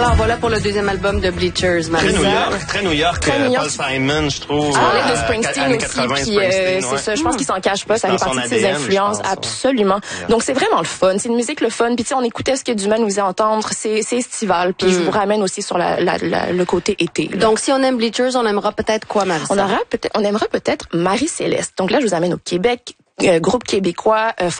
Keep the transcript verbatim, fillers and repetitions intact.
Alors voilà pour le deuxième album de Bleachers, Marisa. Très New York, très New York, Très euh, New York. Paul Simon, je trouve. Tu parlais de euh, Springsteen années aussi, quatre-vingts, puis Springsteen, euh, c'est ouais. ça. Je pense qu'il s'en cache pas, ça C'est fait dans son partie de ses A D N, influences, je pense, absolument. ouais. Donc c'est vraiment le fun, c'est une musique le fun. Puis tu sais, on écoutait ce que Dumas nous faisait entendre, c'est c'est estival. Puis je vous ramène aussi sur la, la, la le côté été. Là. Donc si on aime Bleachers, on aimera peut-être quoi, Marisa? On aura peut-être, on aimera peut-être Marie-Céleste. Donc là, je vous amène au Québec, euh, groupe québécois. Euh,